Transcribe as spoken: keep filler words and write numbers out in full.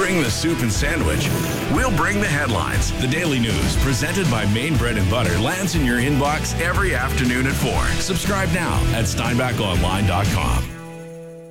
bring the soup and sandwich. We'll bring the headlines. The Daily News, presented by Maine Bread and Butter, lands in your inbox every afternoon at four. Subscribe now at steinbach online dot com.